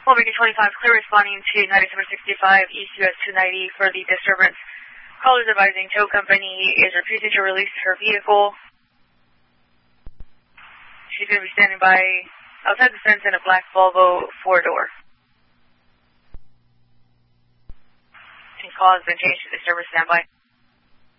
Beacon 25, clear responding to 9765 East US 290 for the disturbance. Callers advising tow company is refusing to release her vehicle. She's going to be standing by outside the fence in a black Volvo 4-door. And call has been changed to disturbance standby.